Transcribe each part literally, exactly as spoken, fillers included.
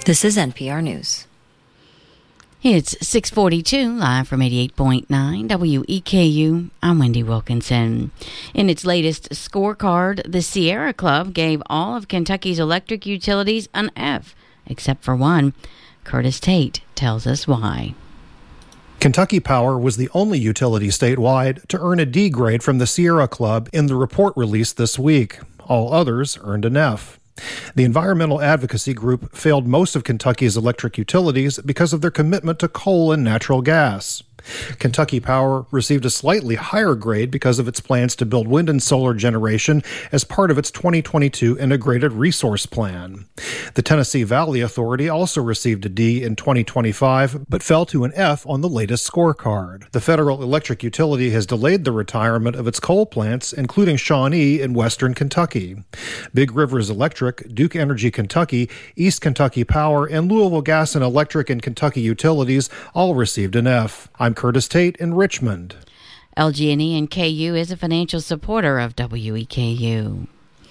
This is N P R News. It's six forty-two, live from eighty-eight point nine W E K U. I'm Wendy Wilkinson. In its latest scorecard, the Sierra Club gave all of Kentucky's electric utilities an F, except for one. Curtis Tate tells us why. Kentucky Power was the only utility statewide to earn a D grade from the Sierra Club in the report released this week. All others earned an F. The environmental advocacy group failed most of Kentucky's electric utilities because of their commitment to coal and natural gas. Kentucky Power received a slightly higher grade because of its plans to build wind and solar generation as part of its twenty twenty-two Integrated Resource Plan. The Tennessee Valley Authority also received a D in twenty twenty-five, but fell to an F on the latest scorecard. The federal electric utility has delayed the retirement of its coal plants, including Shawnee in western Kentucky. Big Rivers Electric, Duke Energy Kentucky, East Kentucky Power, and Louisville Gas and Electric and Kentucky Utilities all received an F. I'm Curtis Tate in Richmond. L G and E and K U is a financial supporter of W E K U.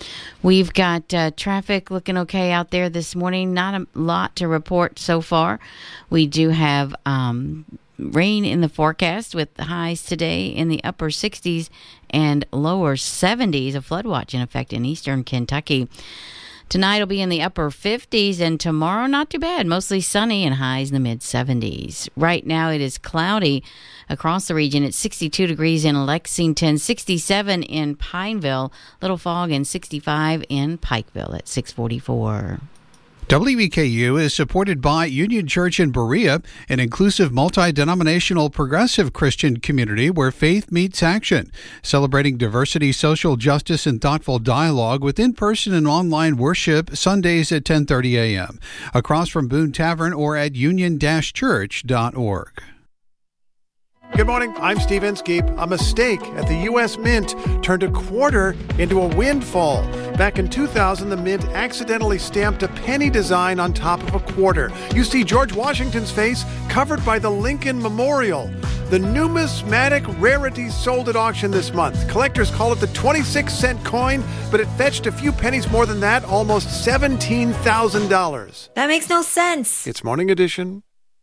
We've got uh, traffic looking okay out there this morning. Not a lot to report so far. We do have um, rain in the forecast with the highs today in the upper sixties and lower seventies. A flood watch in effect in eastern Kentucky. Tonight will be in the upper fifties, and tomorrow not too bad. Mostly sunny and highs in the mid-seventies. Right now it is cloudy across the region. It's sixty-two degrees in Lexington, sixty-seven in Pineville, Little Fog, and sixty-five in Pikeville at six forty-four. W E K U is supported by Union Church in Berea, an inclusive, multi-denominational, progressive Christian community where faith meets action, celebrating diversity, social justice, and thoughtful dialogue with in-person and online worship Sundays at ten thirty a.m. across from Boone Tavern or at union dash church dot org. Good morning, I'm Steve Inskeep. A mistake at the U S Mint turned a quarter into a windfall. Back in two thousand, the Mint accidentally stamped a penny design on top of a quarter. You see George Washington's face covered by the Lincoln Memorial. The numismatic rarity sold at auction this month. Collectors call it the twenty-six cent coin, but it fetched a few pennies more than that, almost seventeen thousand dollars. That makes no sense. It's Morning Edition.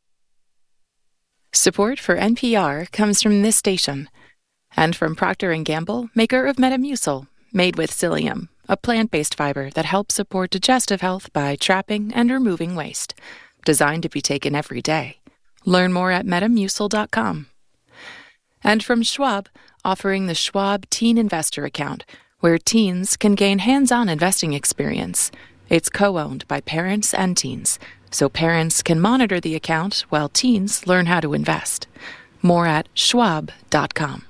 Support for N P R comes from this station and from Procter and Gamble, maker of Metamucil, made with psyllium, a plant-based fiber that helps support digestive health by trapping and removing waste. Designed to be taken every day. Learn more at metamucil dot com. And from Schwab, offering the Schwab Teen Investor Account, where teens can gain hands-on investing experience. It's co-owned by parents and teens, so parents can monitor the account while teens learn how to invest. More at schwab dot com.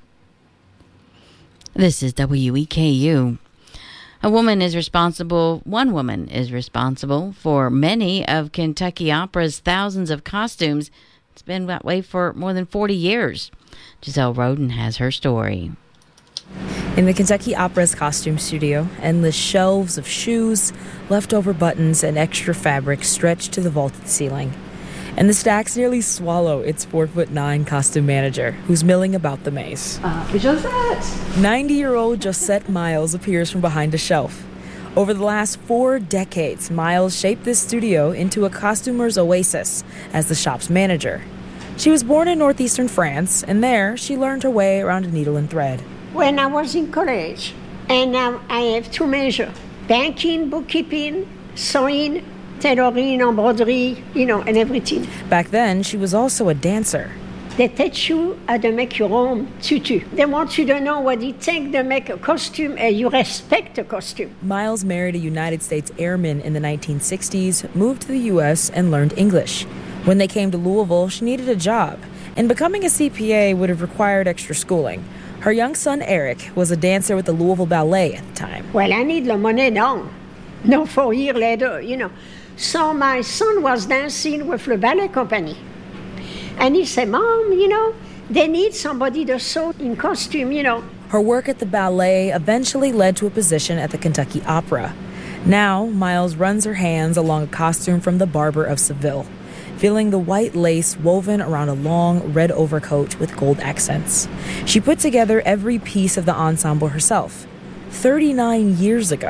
This is W E K U. A woman is responsible, one woman is responsible for many of Kentucky Opera's thousands of costumes. It's been that way for more than forty years. Giselle Roden has her story. In the Kentucky Opera's costume studio, endless shelves of shoes, leftover buttons, and extra fabric stretch to the vaulted ceiling. And the stacks nearly swallow its four foot nine costume manager, who's milling about the maze. Uh, Josette! ninety-year-old Josette Miles appears from behind a shelf. Over the last four decades, Miles shaped this studio into a costumer's oasis as the shop's manager. She was born in northeastern France, and there she learned her way around a needle and thread. When I was in college, and now I have two majors, banking, bookkeeping, sewing, tailoring, embroidery, you know, and everything. Back then, she was also a dancer. They teach you how to make your own tutu. They want you to know what it takes to make a costume, and you respect a costume. Miles married a United States airman in the nineteen sixties, moved to the U S, and learned English. When they came to Louisville, she needed a job, and becoming a C P A would have required extra schooling. Her young son, Eric, was a dancer with the Louisville Ballet at the time. Well, I need the money now. No, four years later, you know. So my son was dancing with the ballet company. And he said, Mom, you know, they need somebody to sew in costume, you know. Her work at the ballet eventually led to a position at the Kentucky Opera. Now, Miles runs her hands along a costume from The Barber of Seville, feeling the white lace woven around a long red overcoat with gold accents. She put together every piece of the ensemble herself, thirty-nine years ago.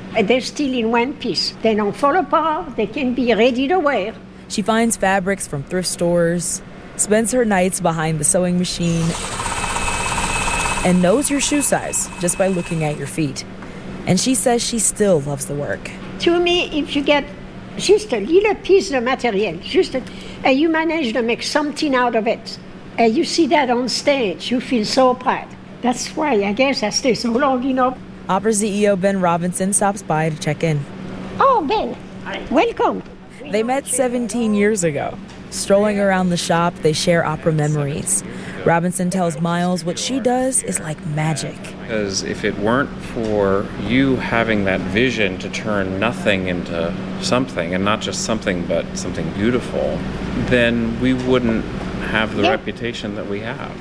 They're still in one piece. They don't fall apart. They can be ready to wear. She finds fabrics from thrift stores, spends her nights behind the sewing machine, and knows your shoe size just by looking at your feet. And she says she still loves the work. To me, if you get just a little piece of material, just a, and you manage to make something out of it, and you see that on stage, you feel so proud. That's why I guess I stay so long, you know. Opera C E O Ben Robinson stops by to check in. Oh, Ben, welcome. They met seventeen years ago. Strolling around the shop, they share opera memories. Robinson tells Miles what she does is like magic. Because if it weren't for you having that vision to turn nothing into something, and not just something but something beautiful, then we wouldn't have the yeah. reputation that we have.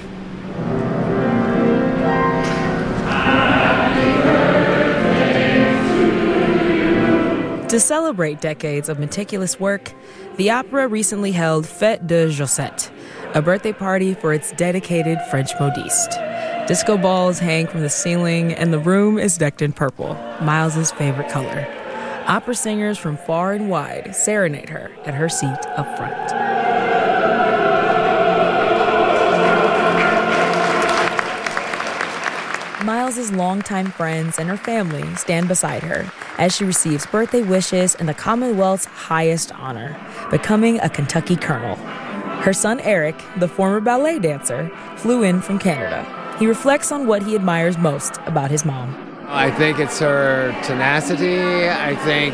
To celebrate decades of meticulous work, the opera recently held Fête de Josette, a birthday party for its dedicated French modiste. Disco balls hang from the ceiling, and the room is decked in purple, Miles's favorite color. Opera singers from far and wide serenade her at her seat up front. Miles's longtime friends and her family stand beside her as she receives birthday wishes and the Commonwealth's highest honor, becoming a Kentucky colonel. Her son Eric, the former ballet dancer, flew in from Canada. He reflects on what he admires most about his mom. I think it's her tenacity. I think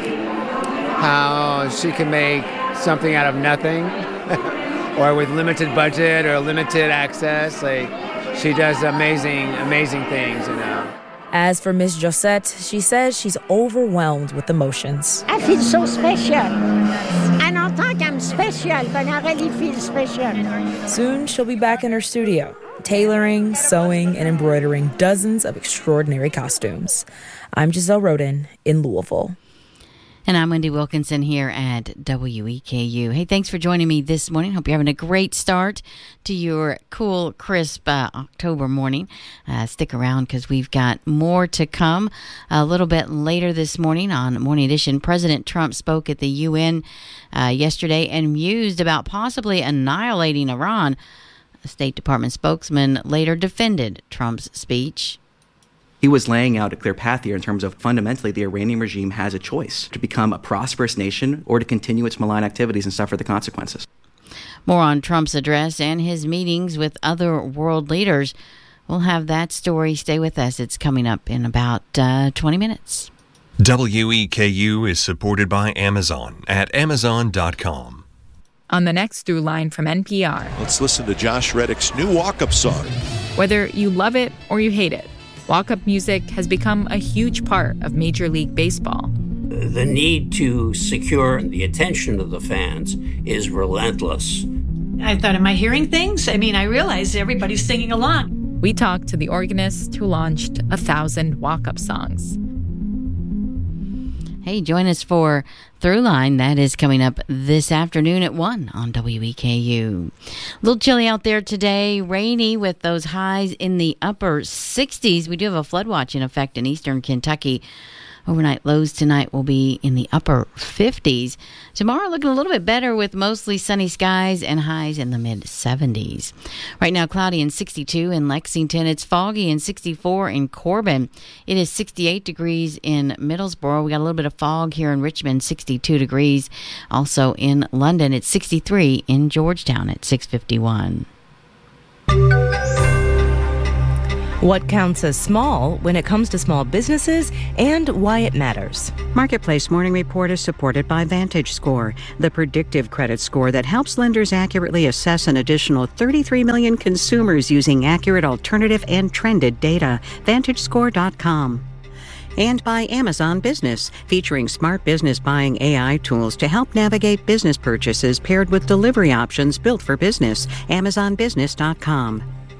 how she can make something out of nothing or with limited budget or limited access. Like, she does amazing, amazing things, you know. As for Miss Josette, she says she's overwhelmed with emotions. I feel so special. I don't think I'm special, but I really feel special. Soon, she'll be back in her studio, tailoring, sewing, and embroidering dozens of extraordinary costumes. I'm Giselle Roden in Louisville. And I'm Wendy Wilkinson here at W E K U. Hey, thanks for joining me this morning. Hope you're having a great start to your cool, crisp uh, October morning. Uh, stick around because we've got more to come. A little bit later this morning on Morning Edition, President Trump spoke at the U N uh, yesterday and mused about possibly annihilating Iran. A State Department spokesman later defended Trump's speech. He was laying out a clear path here in terms of fundamentally the Iranian regime has a choice to become a prosperous nation or to continue its malign activities and suffer the consequences. More on Trump's address and his meetings with other world leaders. We'll have that story. Stay with us. It's coming up in about uh, twenty minutes. W E K U is supported by Amazon at amazon dot com. On the next Through Line from N P R. Let's listen to Josh Reddick's new walk-up song. Whether you love it or you hate it, walk-up music has become a huge part of Major League Baseball. The need to secure the attention of the fans is relentless. I thought, am I hearing things? I mean, I realized everybody's singing along. We talked to the organist who launched a thousand walk-up songs. Hey, join us for Throughline. That is coming up this afternoon at one on W E K U. A little chilly out there today, rainy with those highs in the upper sixties. We do have a flood watch in effect in eastern Kentucky. Overnight lows tonight will be in the upper fifties. Tomorrow looking a little bit better with mostly sunny skies and highs in the mid seventies. Right now cloudy and sixty-two in Lexington. It's foggy and sixty-four in Corbin. It is sixty-eight degrees in Middlesboro. We got a little bit of fog here in Richmond, sixty-two degrees. Also in London, it's sixty-three in Georgetown at six fifty-one. What counts as small when it comes to small businesses and why it matters. Marketplace Morning Report is supported by VantageScore, the predictive credit score that helps lenders accurately assess an additional thirty-three million consumers using accurate alternative and trended data. Vantage Score dot com. And by Amazon Business, featuring smart business buying A I tools to help navigate business purchases paired with delivery options built for business. Amazon Business dot com.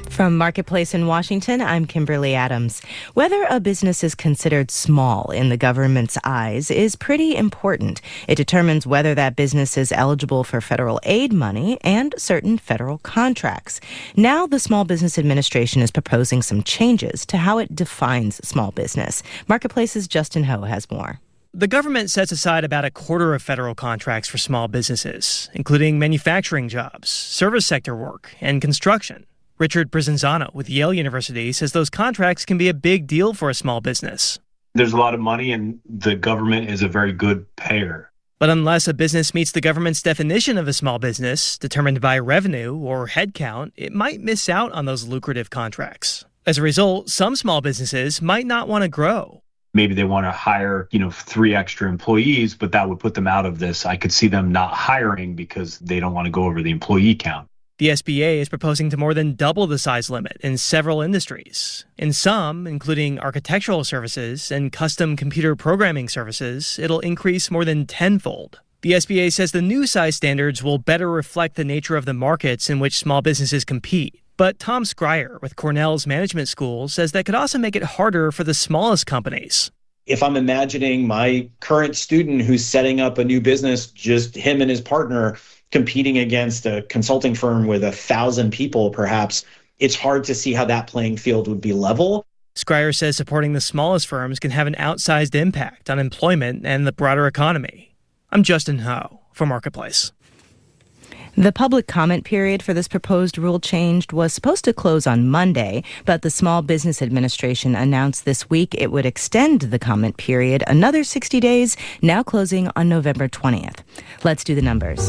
From Marketplace in Washington, I'm Kimberly Adams. Whether a business is considered small in the government's eyes is pretty important. It determines whether that business is eligible for federal aid money and certain federal contracts. Now, the Small Business Administration is proposing some changes to how it defines small business. Marketplace's Justin Ho has more. The government sets aside about a quarter of federal contracts for small businesses, including manufacturing jobs, service sector work, and construction. Richard Prizanzano with Yale University says those contracts can be a big deal for a small business. There's a lot of money, and the government is a very good payer. But unless a business meets the government's definition of a small business, determined by revenue or headcount, it might miss out on those lucrative contracts. As a result, some small businesses might not want to grow. Maybe they want to hire, you know, three extra employees, but that would put them out of this. I could see them not hiring because they don't want to go over the employee count. The S B A is proposing to more than double the size limit in several industries. In some, including architectural services and custom computer programming services, it'll increase more than tenfold. The S B A says the new size standards will better reflect the nature of the markets in which small businesses compete. But Tom Schreier with Cornell's Management School says that could also make it harder for the smallest companies. If I'm imagining my current student who's setting up a new business, just him and his partner competing against a consulting firm with a thousand people, perhaps, it's hard to see how that playing field would be level. Schreier says supporting the smallest firms can have an outsized impact on employment and the broader economy. I'm Justin Ho for Marketplace. The public comment period for this proposed rule change was supposed to close on Monday, but the Small Business Administration announced this week it would extend the comment period another sixty days, now closing on November twentieth. Let's do the numbers.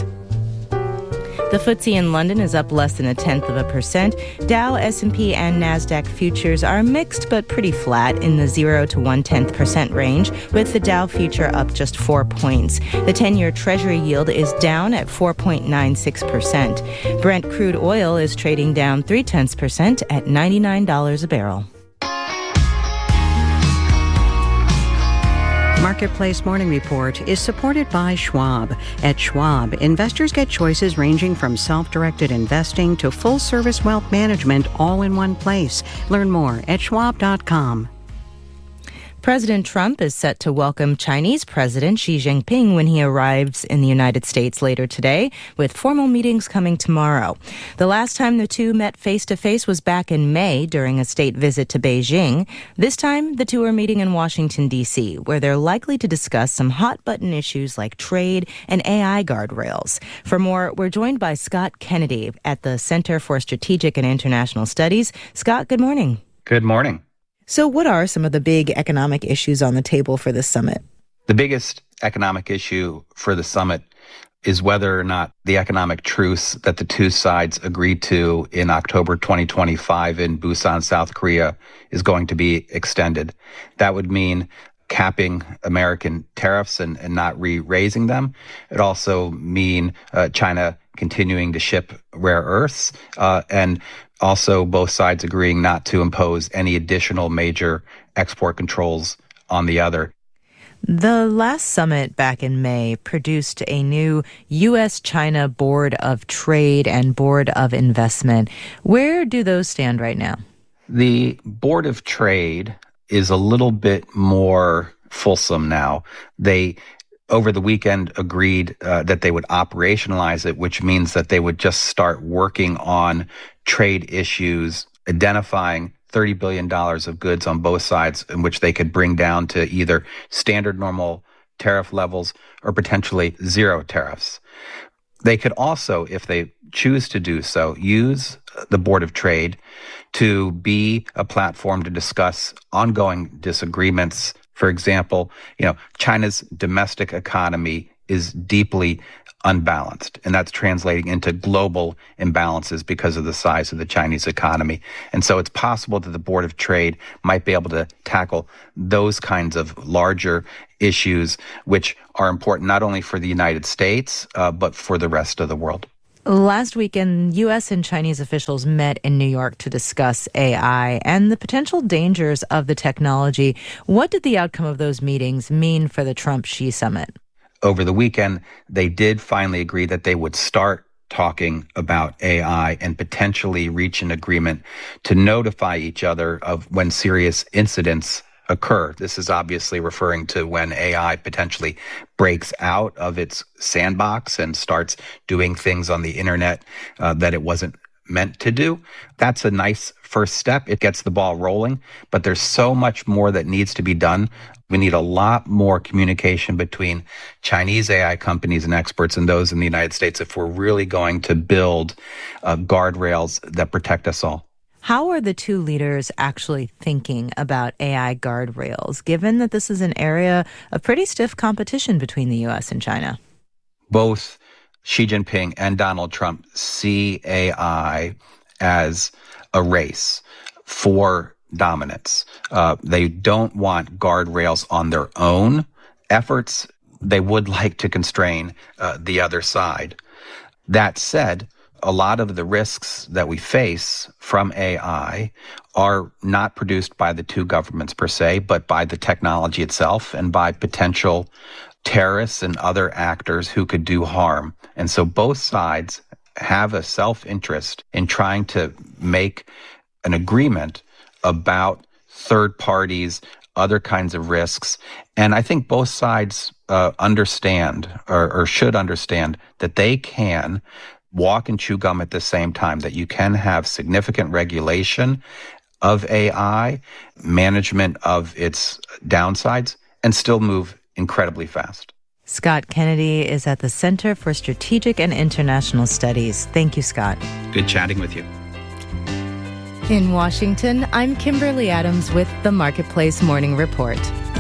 The F T S E in London is up less than a tenth of a percent. Dow, S and P, and NASDAQ futures are mixed but pretty flat in the zero to one-tenth percent range, with the Dow future up just four points. The ten-year Treasury yield is down at four point nine six percent. Brent crude oil is trading down three-tenths percent at ninety-nine dollars a barrel. Marketplace Morning Report is supported by Schwab. At Schwab, investors get choices ranging from self-directed investing to full-service wealth management all in one place. Learn more at schwab dot com. President Trump is set to welcome Chinese President Xi Jinping when he arrives in the United States later today, with formal meetings coming tomorrow. The last time the two met face-to-face was back in May during a state visit to Beijing. This time, the two are meeting in Washington, D C, where they're likely to discuss some hot-button issues like trade and A I guardrails. For more, we're joined by Scott Kennedy at the Center for Strategic and International Studies. Scott, good morning. Good morning. So what are some of the big economic issues on the table for this summit? The biggest economic issue for the summit is whether or not the economic truce that the two sides agreed to in October twenty twenty-five in Busan, South Korea, is going to be extended. That would mean capping American tariffs and, and not re-raising them. It also mean uh, China continuing to ship rare earths, uh, and also both sides agreeing not to impose any additional major export controls on the other. The last summit back in May produced a new U S China Board of Trade and Board of Investment. Where do those stand right now? The Board of Trade is a little bit more fulsome now. They over the weekend agreed uh, that they would operationalize it, which means that they would just start working on trade issues, identifying thirty billion dollars of goods on both sides in which they could bring down to either standard normal tariff levels or potentially zero tariffs. They could also, if they choose to do so, use the Board of Trade to be a platform to discuss ongoing disagreements. For example, you know, China's domestic economy is deeply unbalanced, and that's translating into global imbalances because of the size of the Chinese economy. And so it's possible that the Board of Trade might be able to tackle those kinds of larger issues, which are important not only for the United States, uh, but for the rest of the world. Last weekend, U S and Chinese officials met in New York to discuss A I and the potential dangers of the technology. What did the outcome of those meetings mean for the Trump-Xi summit? Over the weekend, they did finally agree that they would start talking about A I and potentially reach an agreement to notify each other of when serious incidents occur. This is obviously referring to when A I potentially breaks out of its sandbox and starts doing things on the internet uh, that it wasn't meant to do. That's a nice first step. It gets the ball rolling, but there's so much more that needs to be done. We need a lot more communication between Chinese A I companies and experts and those in the United States if we're really going to build uh, guardrails that protect us all. How are the two leaders actually thinking about A I guardrails, given that this is an area of pretty stiff competition between the U S and China? Both Xi Jinping and Donald Trump see A I as a race for dominance. Uh, they don't want guardrails on their own efforts. They would like to constrain uh, the other side. That said, a lot of the risks that we face from A I are not produced by the two governments per se, but by the technology itself and by potential terrorists and other actors who could do harm. And so both sides have a self-interest in trying to make an agreement about third parties, other kinds of risks. And I think both sides uh, understand or, or should understand that they can walk and chew gum at the same time, that you can have significant regulation of A I, management of its downsides, and still move incredibly fast. Scott Kennedy is at the Center for Strategic and International Studies. Thank you, Scott. Good chatting with you. In Washington, I'm Kimberly Adams with the Marketplace Morning Report.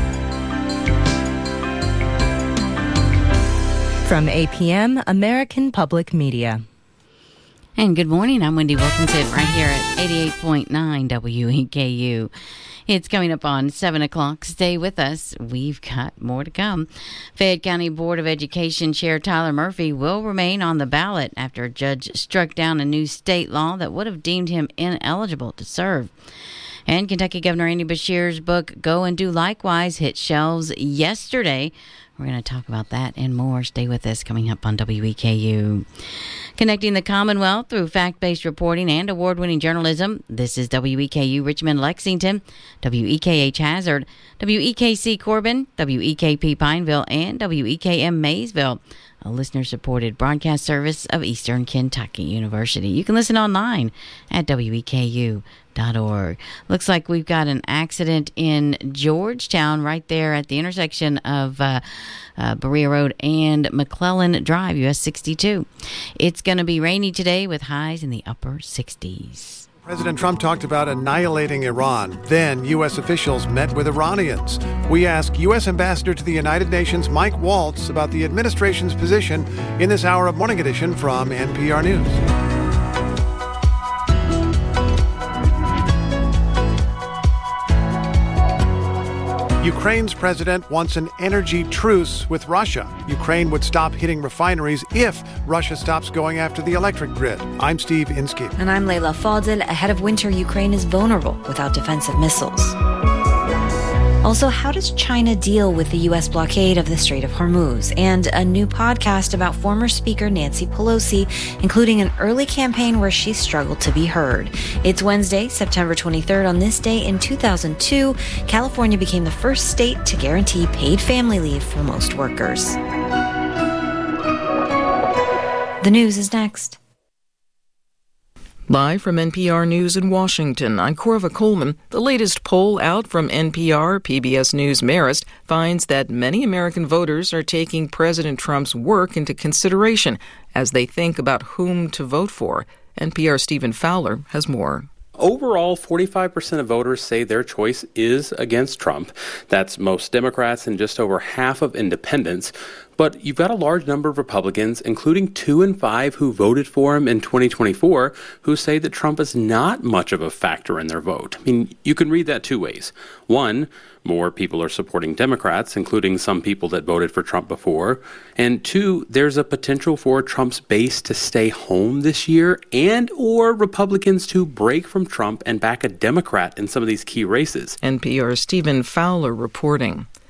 From A P M, American Public Media. And good morning. I'm Wendy Wilkinson right here at eighty-eight point nine W E K U. It's coming up on seven o'clock. Stay with us. We've got more to come. Fayette County Board of Education Chair Tyler Murphy will remain on the ballot after a judge struck down a new state law that would have deemed him ineligible to serve. And Kentucky Governor Andy Beshear's book, Go and Do Likewise, hit shelves yesterday. We're going to talk about that and more. Stay with us, coming up on W E K U. Connecting the Commonwealth through fact-based reporting and award-winning journalism. This is W E K U Richmond, Lexington, W E K H Hazard, W E K C Corbin, W E K P Pineville, and W E K M Maysville, a listener-supported broadcast service of Eastern Kentucky University. You can listen online at W E K U dot org. Looks like we've got an accident in Georgetown right there at the intersection of uh, uh, Berea Road and McClellan Drive, U S sixty-two. It's going to be rainy today with highs in the upper sixties. President Trump talked about annihilating Iran. Then U S officials met with Iranians. We ask U S Ambassador to the United Nations Mike Waltz about the administration's position in this hour of Morning Edition from N P R News. Ukraine's president wants an energy truce with Russia. Ukraine would stop hitting refineries if Russia stops going after the electric grid. I'm Steve Inskeep. And I'm Layla Fadel. Ahead of winter, Ukraine is vulnerable without defensive missiles. Also, how does China deal with the U S blockade of the Strait of Hormuz? And a new podcast about former Speaker Nancy Pelosi, including an early campaign where she struggled to be heard. It's Wednesday, September twenty-third. On this day in two thousand two, California became the first state to guarantee paid family leave for most workers. The news is next. Live from N P R News in Washington, I'm Corva Coleman. The latest poll out from N P R, P B S News Marist finds that many American voters are taking President Trump's work into consideration as they think about whom to vote for. N P R's Stephen Fowler has more. Overall, forty-five percent of voters say their choice is against Trump. That's most Democrats and just over half of independents. But you've got a large number of Republicans, including two in five who voted for him in twenty twenty-four, who say that Trump is not much of a factor in their vote. I mean, you can read that two ways. One, more people are supporting Democrats, including some people that voted for Trump before. And two, there's a potential for Trump's base to stay home this year and or Republicans to break from Trump and back a Democrat in some of these key races. N P R's Stephen Fowler reporting.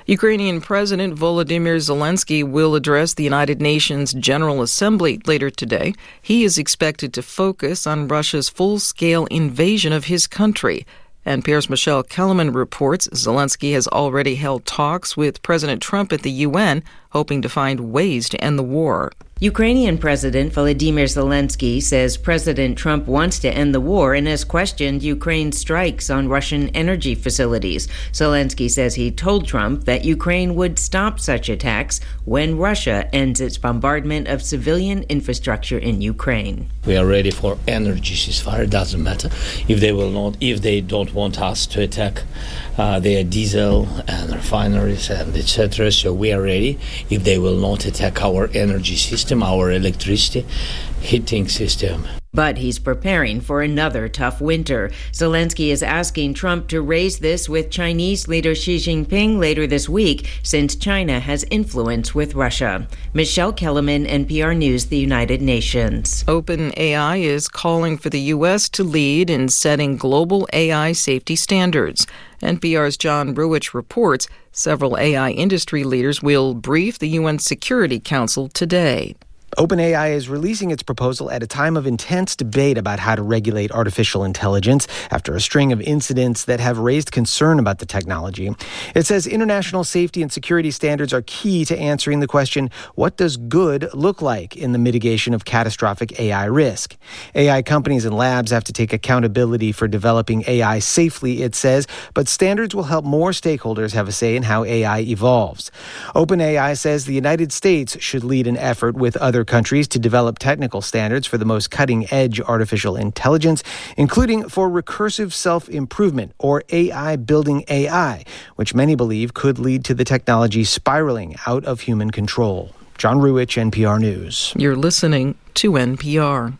Ukrainian President Volodymyr Zelensky will address the United Nations General Assembly later today. He is expected to focus on Russia's full-scale invasion of his country. N P R's Michelle Kellerman reports Zelensky has already held talks with President Trump at the U N, hoping to find ways to end the war. Ukrainian President Volodymyr Zelensky says President Trump wants to end the war and has questioned Ukraine's strikes on Russian energy facilities. Zelensky says he told Trump that Ukraine would stop such attacks when Russia ends its bombardment of civilian infrastructure in Ukraine. We are ready for energy ceasefire. It doesn't matter if they will not, if they don't want us to attack uh, their diesel and refineries and et cetera. So we are ready if they will not attack our energy system, our electricity heating system. But he's preparing for another tough winter. Zelensky is asking Trump to raise this with Chinese leader Xi Jinping later this week, since China has influence with Russia. Michelle Kellerman, N P R News, the United Nations. OpenAI is calling for the U S to lead in setting global A I safety standards. N P R's John Ruwitch reports several A I industry leaders will brief the U N Security Council today. OpenAI is releasing its proposal at a time of intense debate about how to regulate artificial intelligence after a string of incidents that have raised concern about the technology. It says international safety and security standards are key to answering the question, what does good look like in the mitigation of catastrophic A I risk? A I companies and labs have to take accountability for developing A I safely, it says, but standards will help more stakeholders have a say in how A I evolves. OpenAI says the United States should lead an effort with other countries to develop technical standards for the most cutting-edge artificial intelligence, including for recursive self-improvement, or A I building A I, which many believe could lead to the technology spiraling out of human control. John Ruwitch, N P R News. You're listening to N P R.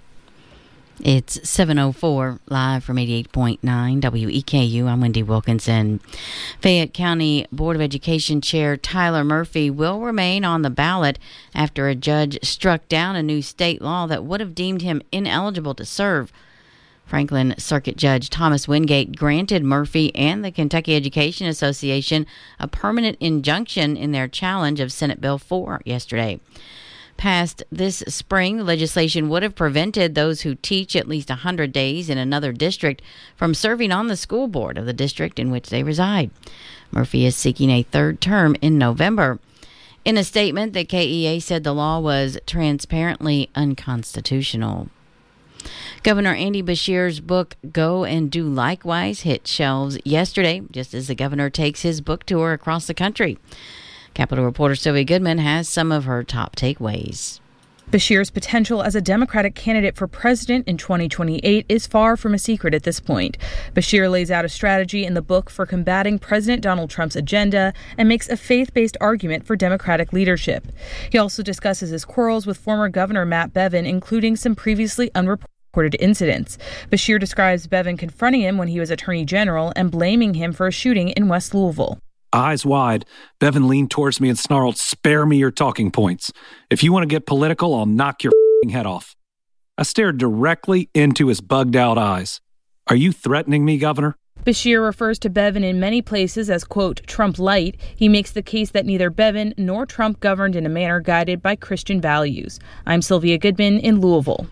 It's seven oh four, live from eighty-eight point nine W E K U. I'm Wendy Wilkinson. Fayette County Board of Education Chair Tyler Murphy will remain on the ballot after a judge struck down a new state law that would have deemed him ineligible to serve. Franklin Circuit Judge Thomas Wingate granted Murphy and the Kentucky Education Association a permanent injunction in their challenge of Senate Bill four yesterday. Passed this spring, the legislation would have prevented those who teach at least one hundred days in another district from serving on the school board of the district in which they reside. Murphy is seeking a third term in November. In a statement, the K E A said the law was transparently unconstitutional. Governor Andy Beshear's book, Go and Do Likewise, hit shelves yesterday, just as the governor takes his book tour across the country. Capitol reporter Sylvia Goodman has some of her top takeaways. Beshear's potential as a Democratic candidate for president in twenty twenty-eight is far from a secret at this point. Beshear lays out a strategy in the book for combating President Donald Trump's agenda and makes a faith-based argument for Democratic leadership. He also discusses his quarrels with former Governor Matt Bevin, including some previously unreported incidents. Beshear describes Bevin confronting him when he was Attorney General and blaming him for a shooting in West Louisville. Eyes wide, Bevin leaned towards me and snarled, "Spare me your talking points. If you want to get political, I'll knock your head off." I stared directly into his bugged-out eyes. "Are you threatening me, Governor?" Beshear refers to Bevin in many places as, quote, Trump light. He makes the case that neither Bevin nor Trump governed in a manner guided by Christian values. I'm Sylvia Goodman in Louisville.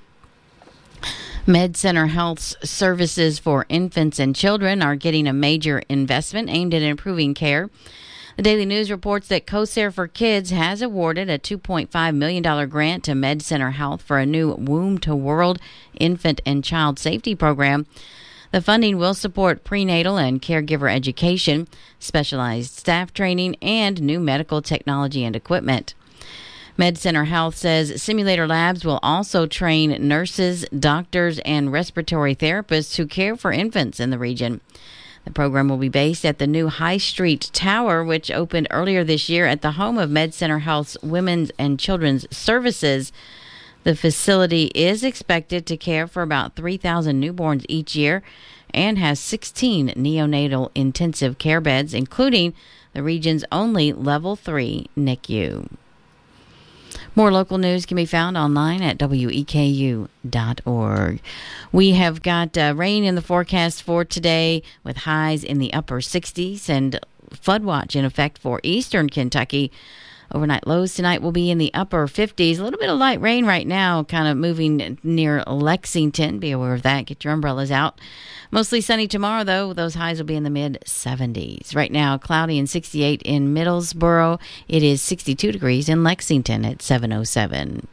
MedCenter Health's services for infants and children are getting a major investment aimed at improving care. The Daily News reports that CoSare for Kids has awarded a two point five million dollars grant to MedCenter Health for a new Womb to World infant and child safety program. The funding will support prenatal and caregiver education, specialized staff training, and new medical technology and equipment. MedCenter Health says simulator labs will also train nurses, doctors, and respiratory therapists who care for infants in the region. The program will be based at the new High Street Tower, which opened earlier this year at the home of MedCenter Health's Women's and Children's Services. The facility is expected to care for about three thousand newborns each year and has sixteen neonatal intensive care beds, including the region's only Level three N I C U. More local news can be found online at W E K U dot org. We have got uh, rain in the forecast for today with highs in the upper sixties and flood watch in effect for eastern Kentucky. Overnight lows tonight will be in the upper fifties. A little bit of light rain right now, kind of moving near Lexington. Be aware of that. Get your umbrellas out. Mostly sunny tomorrow, though. Those highs will be in the mid seventies. Right now, cloudy and sixty-eight in Middlesboro. It is sixty-two degrees in Lexington at seven oh seven.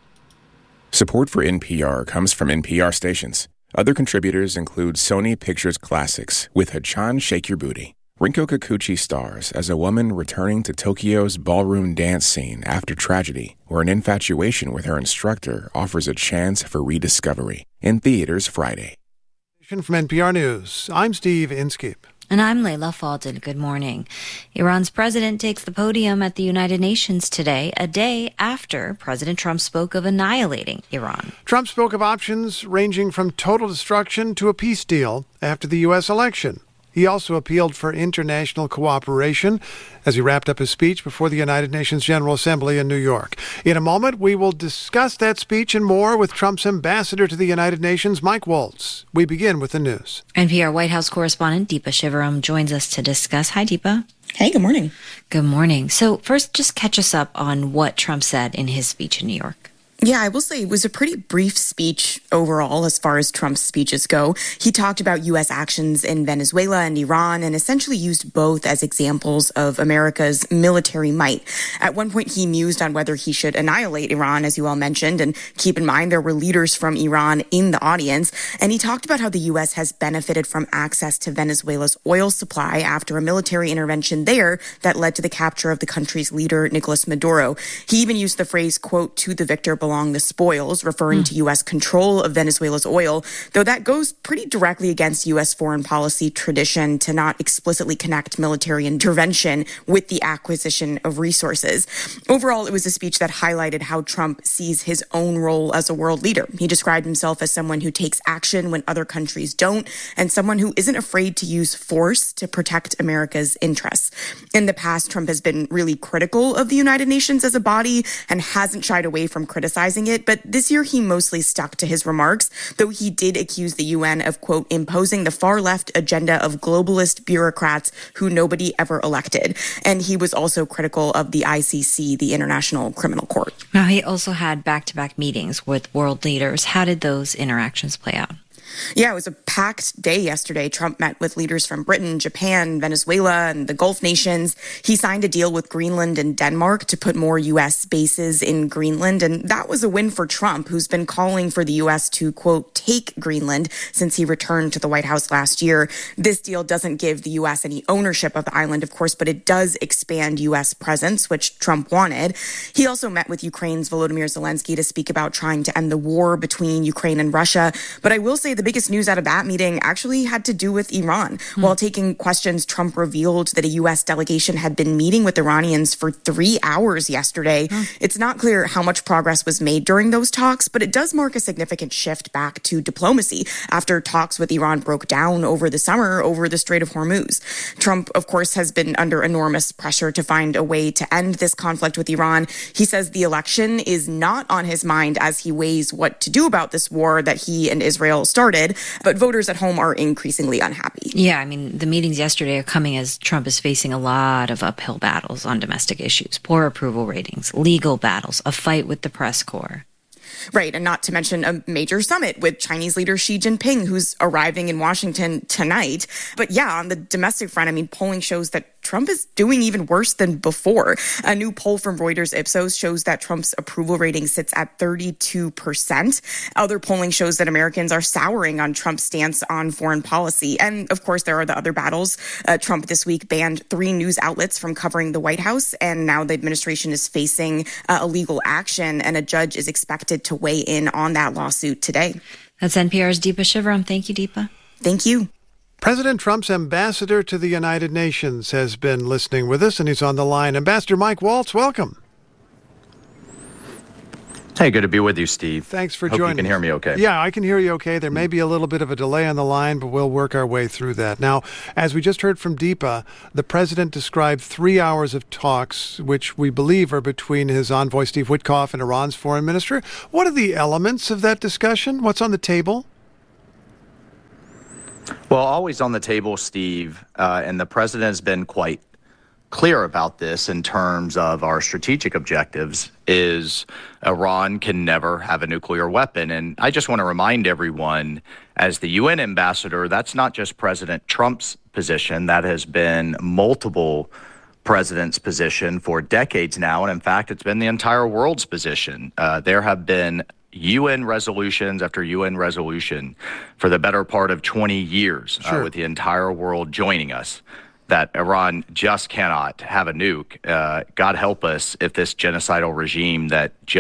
Support for N P R comes from N P R stations. Other contributors include Sony Pictures Classics with Hachan Shake Your Booty. Rinko Kikuchi stars as a woman returning to Tokyo's ballroom dance scene after tragedy, where an infatuation with her instructor offers a chance for rediscovery. In theaters Friday. From N P R News, I'm Steve Inskeep. And I'm Layla Faldin. Good morning. Iran's president takes the podium at the United Nations today, a day after President Trump spoke of annihilating Iran. Trump spoke of options ranging from total destruction to a peace deal after the U S election. He also appealed for international cooperation as he wrapped up his speech before the United Nations General Assembly in New York. In a moment, we will discuss that speech and more with Trump's ambassador to the United Nations, Mike Waltz. We begin with the news. N P R White House correspondent Deepa Shivaram joins us to discuss. Hi, Deepa. Hey, good morning. Good morning. So first, just catch us up on what Trump said in his speech in New York. Yeah, I will say it was a pretty brief speech overall as far as Trump's speeches go. He talked about U S actions in Venezuela and Iran and essentially used both as examples of America's military might. At one point, he mused on whether he should annihilate Iran, as you all mentioned, and keep in mind there were leaders from Iran in the audience. And he talked about how the U S has benefited from access to Venezuela's oil supply after a military intervention there that led to the capture of the country's leader, Nicolas Maduro. He even used the phrase, quote, to the victor belong the spoils, referring mm. to U S control of Venezuela's oil, though that goes pretty directly against U S foreign policy tradition to not explicitly connect military intervention with the acquisition of resources. Overall, it was a speech that highlighted how Trump sees his own role as a world leader. He described himself as someone who takes action when other countries don't, and someone who isn't afraid to use force to protect America's interests. In the past, Trump has been really critical of the United Nations as a body and hasn't shied away from criticizing it, but this year he mostly stuck to his remarks, though he did accuse the U N of, quote, imposing the far-left agenda of globalist bureaucrats who nobody ever elected. And he was also critical of the I C C, the International Criminal Court. Now, he also had back-to-back meetings with world leaders. How did those interactions play out? Yeah, it was a packed day yesterday. Trump met with leaders from Britain, Japan, Venezuela, and the Gulf nations. He signed a deal with Greenland and Denmark to put more U S bases in Greenland. And that was a win for Trump, who's been calling for the U S to, quote, take Greenland since he returned to the White House last year. This deal doesn't give the U S any ownership of the island, of course, but it does expand U S presence, which Trump wanted. He also met with Ukraine's Volodymyr Zelensky to speak about trying to end the war between Ukraine and Russia. But I will say the biggest news out of that meeting actually had to do with Iran. Mm. While taking questions, Trump revealed that a U S delegation had been meeting with Iranians for three hours yesterday. Mm. It's not clear how much progress was made during those talks, but it does mark a significant shift back to diplomacy after talks with Iran broke down over the summer over the Strait of Hormuz. Trump, of course, has been under enormous pressure to find a way to end this conflict with Iran. He says the election is not on his mind as he weighs what to do about this war that he and Israel started. But voters at home are increasingly unhappy. Yeah, I mean, the meetings yesterday are coming as Trump is facing a lot of uphill battles on domestic issues, poor approval ratings, legal battles, a fight with the press corps. Right, and not to mention a major summit with Chinese leader Xi Jinping, who's arriving in Washington tonight. But yeah, on the domestic front, I mean, polling shows that Trump is doing even worse than before. A new poll from Reuters Ipsos shows that Trump's approval rating sits at thirty-two percent. Other polling shows that Americans are souring on Trump's stance on foreign policy. And of course, there are the other battles. Uh, Trump this week banned three news outlets from covering the White House, and now the administration is facing uh, illegal action, and a judge is expected to weigh in on that lawsuit today. That's N P R's Deepa Shivaram. Thank you, Deepa. Thank you. President Trump's ambassador to the United Nations has been listening with us, and he's on the line. Ambassador Mike Waltz, welcome. Hey, good to be with you, Steve. Thanks for Hope joining. you can hear me okay. Yeah, I can hear you okay. There may be a little bit of a delay on the line, but we'll work our way through that. Now, as we just heard from Deepa, the president described three hours of talks, which we believe are between his envoy, Steve Witkoff, and Iran's foreign minister. What are the elements of that discussion? What's on the table? Well, always on the table, Steve, uh, and the president has been quite clear about this in terms of our strategic objectives is Iran can never have a nuclear weapon. And I just want to remind everyone, as the U N ambassador, that's not just President Trump's position. That has been multiple presidents' position for decades now. And in fact, it's been the entire world's position. Uh, there have been U N resolutions after U N resolution for the better part of twenty years, sure. uh, with the entire world joining us, that Iran just cannot have a nuke. Uh, God help us if this genocidal regime that just